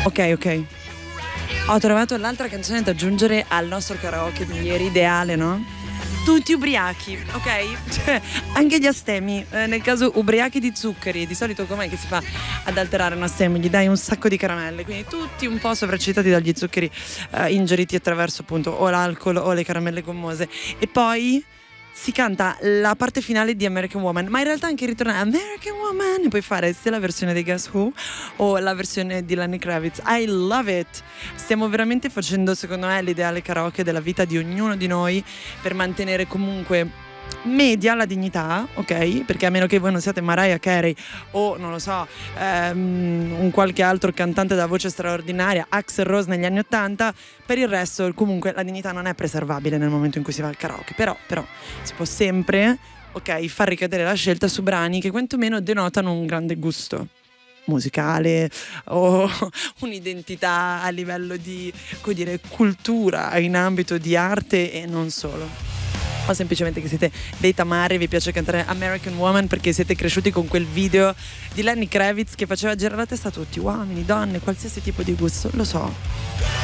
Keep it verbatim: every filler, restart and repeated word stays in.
Ok, ok. Ho trovato l'altra canzone da aggiungere al nostro karaoke di ieri, ideale, no? Tutti ubriachi, ok? Cioè, anche gli astemi, eh, nel caso ubriachi di zuccheri, di solito com'è che si fa ad alterare un astemo? Gli dai un sacco di caramelle, quindi tutti un po' sovraccitati dagli zuccheri eh, ingeriti attraverso appunto o l'alcol o le caramelle gommose. E poi si canta la parte finale di American Woman, ma in realtà anche ritorna American Woman e puoi fare sia la versione dei Guess Who o la versione di Lenny Kravitz. I love it. Stiamo veramente facendo, secondo me, l'ideale karaoke della vita di ognuno di noi per mantenere comunque media la dignità, ok? Perché a meno che voi non siate Mariah Carey o non lo so, ehm, un qualche altro cantante da voce straordinaria, Axl Rose negli anni ottanta, per il resto comunque la dignità non è preservabile nel momento in cui si va al karaoke. Però, però si può sempre, ok, far ricadere la scelta su brani che quantomeno denotano un grande gusto musicale o un'identità a livello di, come dire, cultura in ambito di arte e non solo. O semplicemente che siete dei tamari e vi piace cantare American Woman perché siete cresciuti con quel video di Lenny Kravitz che faceva girare la testa a tutti, uomini, donne, qualsiasi tipo di gusto, lo so.